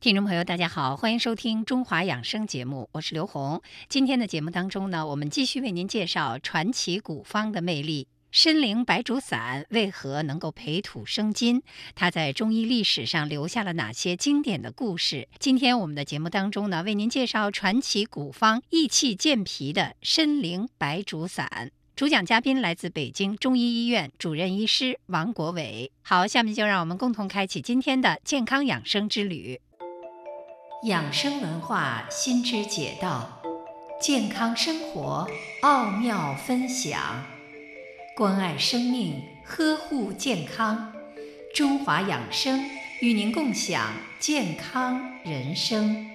听众朋友，大家好，欢迎收听中华养生节目，我是刘红。今天的节目当中呢，我们继续为您介绍传奇古方的魅力。参苓白术散为何能够培土生金？它在中医历史上留下了哪些经典的故事？今天我们的节目当中呢，为您介绍传奇古方益气健脾的参苓白术散。主讲嘉宾来自北京中医医院主任医师王国伟。好，下面就让我们共同开启今天的健康养生之旅。养生文化新知解道，健康生活奥妙分享，关爱生命，呵护健康。中华养生与您共享健康人生。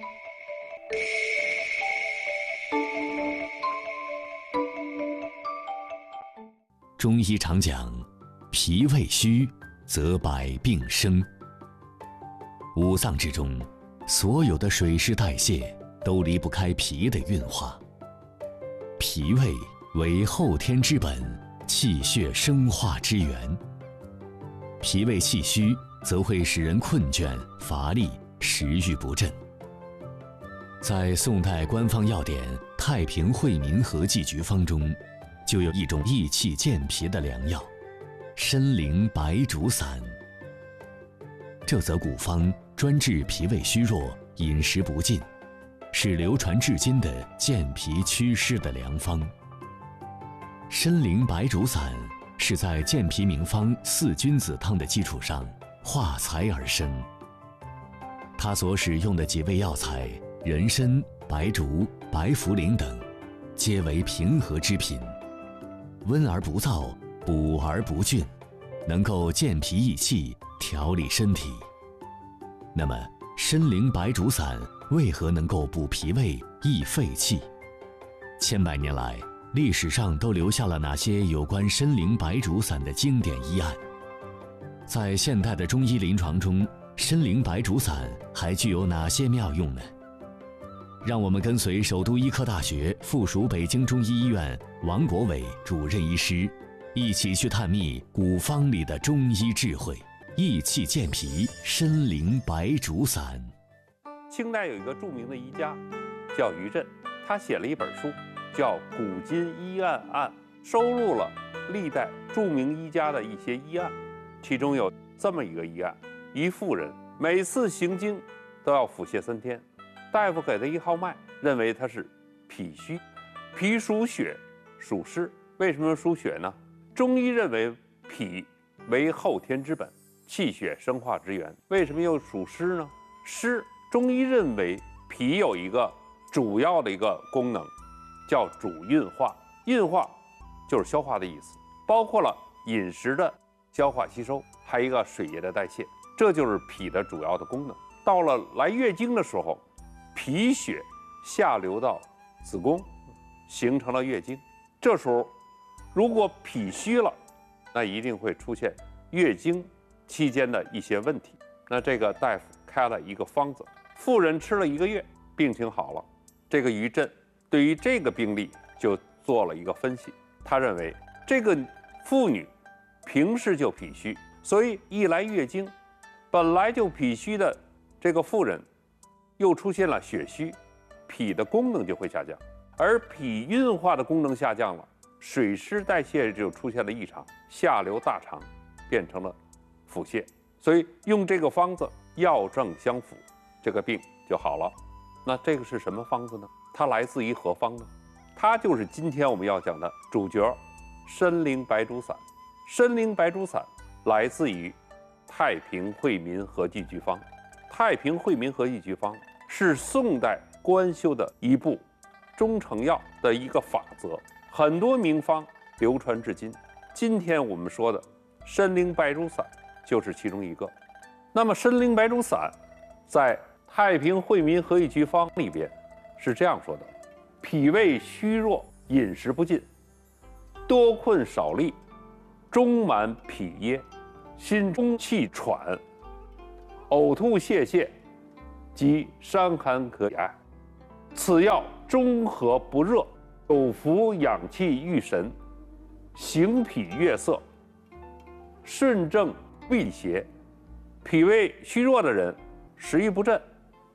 中医常讲，脾胃虚则百病生。五脏之中，所有的水湿代谢都离不开脾的运化。脾胃为后天之本，气血生化之源。脾胃气虚，则会使人困倦、乏力、食欲不振。在宋代官方药典《太平惠民和剂局方》中，就有一种益气健脾的良药——参苓白术散。这则古方专治脾胃虚弱、饮食不进，是流传至今的健脾祛湿的良方。参苓白术散是在健脾名方4君子汤的基础上化材而生。它所使用的几味药材人参、白术、白茯苓等，皆为平和之品，温而不燥，补而不峻，能够健脾益气，调理身体。那么参苓白术散为何能够补脾胃、益肺气？千百年来，历史上都留下了哪些有关参苓白术散的经典医案？在现代的中医临床中，参苓白术散还具有哪些妙用呢？让我们跟随首都医科大学附属北京中医医院王国伟主任医师，一起去探秘古方里的中医智慧，益气健脾参苓白术散。 清代有一个著名的医家叫于震，他写了一本书叫《古今医案案》，收录了历代著名医家的一些医案。其中有这么一个医案：一妇人每次行经都要腹泻3天，大夫给他一号脉，认为他是脾虚。脾属血，属湿。为什么属血呢？中医认为脾为后天之本，气血生化之源。为什么又属湿呢？湿，中医认为脾有一个主要的一个功能，叫主运化。运化就是消化的意思，包括了饮食的消化吸收，还有一个水液的代谢，这就是脾的主要的功能。到了来月经的时候，脾血下流到子宫，形成了月经。这时候如果脾虚了，那一定会出现月经期间的一些问题。那这个大夫开了一个方子，妇人吃了1个月，病情好了。这个于震对于这个病例就做了一个分析，他认为这个妇女平时就脾虚，所以一来月经，本来就脾虚的这个妇人又出现了血虚，脾的功能就会下降，而脾运化的功能下降了，水湿代谢就出现了异常，下流大肠变成了腹泻，所以用这个方子药正相辅，这个病就好了。那这个是什么方子呢？它来自于何方呢？它就是今天我们要讲的主角参苓白术散。参苓白术散来自于太平惠民和剂局方。太平惠民和剂局方是宋代官修的一部中成药的一个法则，很多名方流传至今。今天我们说的参苓白术散就是其中一个。那么参苓白术散在太平惠民和剂局方里边是这样说的：脾胃虚弱，饮食不进，多困少力，中满脾噎，心中气喘，呕吐泄泻，及伤寒可艾。此药中和不热，有服养气御神，行脾悦色，顺正胃邪。脾胃虚弱的人，食欲不振，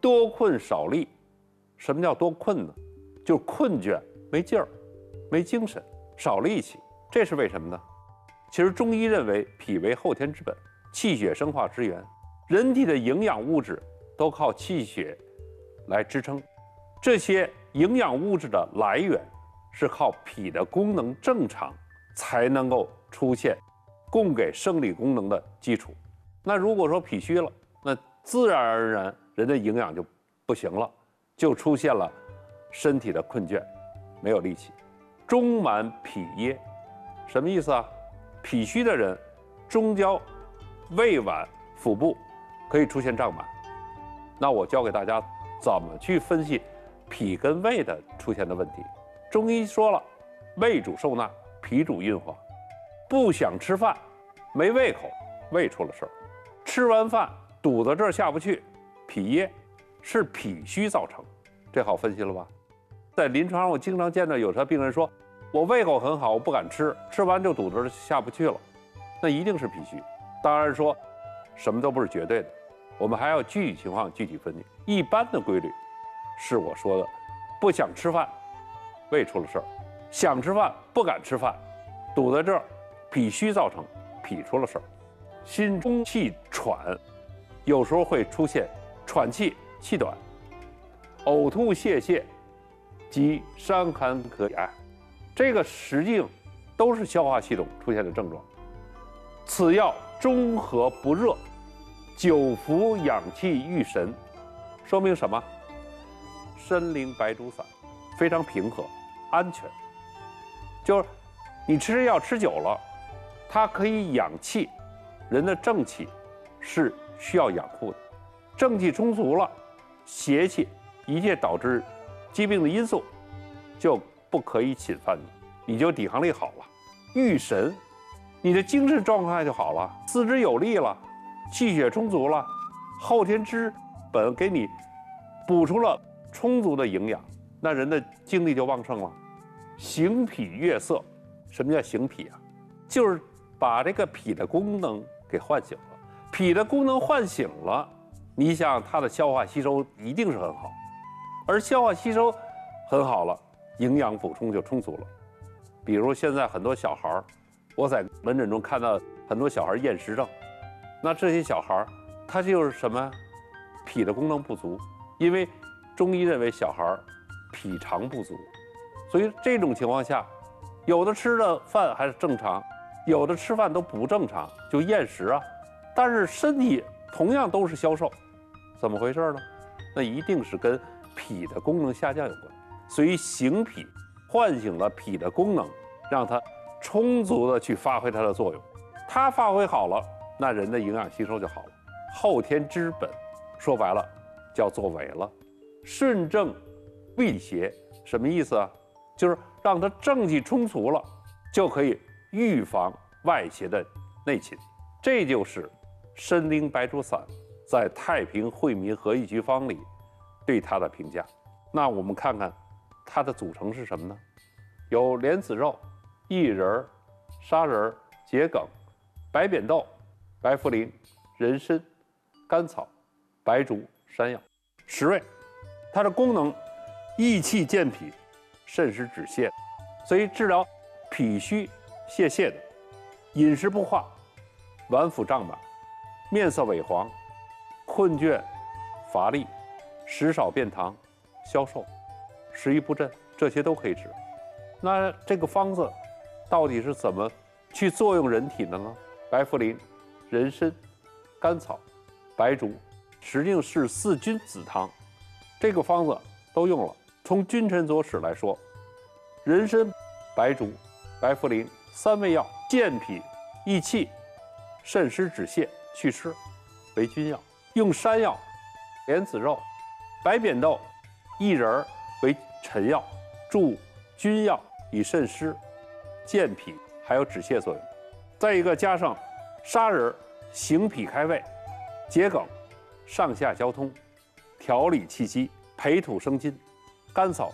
多困少力。什么叫多困呢？就是困倦、没劲儿、没精神、少力气。这是为什么呢？其实中医认为脾为后天之本，气血生化之源，人体的营养物质都靠气血来支撑。这些营养物质的来源是靠脾的功能正常才能够出现供给生理功能的基础。那如果说脾虚了，那自然而然人的营养就不行了，就出现了身体的困倦，没有力气。中满脾噎，什么意思啊？脾虚的人，中焦、胃脘、腹部可以出现胀满。那我教给大家怎么去分析脾跟胃的出现的问题。中医说了，胃主受纳，脾主运化。不想吃饭，没胃口，胃出了事儿。吃完饭肚子这儿下不去，脾噎，是脾虚造成。这好分析了吧？在临床上，我经常见到有些病人说，我胃口很好，我不敢吃，吃完就肚子下不去了，那一定是脾虚。当然说，什么都不是绝对的，我们还要具体情况具体分析。一般的规律是我说的，不想吃饭，胃出了事儿；想吃饭不敢吃饭，堵在这儿，脾虚造成，脾出了事儿。心中气喘，有时候会出现喘气、气短、呕吐、泄泻及伤寒咳癌，这个实际上都是消化系统出现的症状。此药中和不热，久服养气育神，说明什么？参苓白术散非常平和、安全。就是你吃这药吃久了，它可以养气，人的正气是需要养护的，正气充足了，邪气一切导致疾病的因素就不可以侵犯你，你就抵抗力好了。育神，你的精神状态就好了，四肢有力了，气血充足了，后天之本给你补充了充足的营养，那人的精力就旺盛了。行脾悦色，什么叫行脾啊？就是把这个脾的功能给唤醒了。脾的功能唤醒了，你想它的消化吸收一定是很好，而消化吸收很好了，营养补充就充足了。比如现在很多小孩，我在门诊中看到很多小孩厌食症，那这些小孩他就是什么？脾的功能不足，因为中医认为小孩脾肠不足，所以这种情况下，有的吃的饭还是正常，有的吃饭都不正常，就厌食啊。但是身体同样都是消瘦，怎么回事呢？那一定是跟脾的功能下降有关。所以行脾唤醒了脾的功能，让它充足的去发挥它的作用。它发挥好了，那人的营养吸收就好了。后天之本，说白了叫做伪了。顺正避邪，什么意思啊？就是让它正气充足了，就可以预防外邪的内侵。这就是参苓白术散在《太平惠民和益局方》里对它的评价。那我们看看它的组成是什么呢？有莲子肉、薏仁、砂仁、桔梗、白扁豆、白茯苓、人参、甘草、白术、山药，10味。它的功能益气健脾、渗湿止泻，所以治疗脾虚泄泻的、饮食不化、脘腹胀满、面色萎黄、困倦乏力、食少便溏、消瘦、食欲不振，这些都可以治。那这个方子到底是怎么去作用人体的呢？白茯苓、人参、甘草、白术，实际上是4君子汤。这个方子都用了。从君臣佐使来说，人参、白术、白茯苓3味药健脾益气、渗湿止泻、祛湿为君药，用山药、莲子肉、白扁豆、薏仁为臣药，助君药以渗湿、健脾还有止泻作用。再一个加上砂仁行脾开胃，桔梗上下交通，调理气机，培土生金，甘草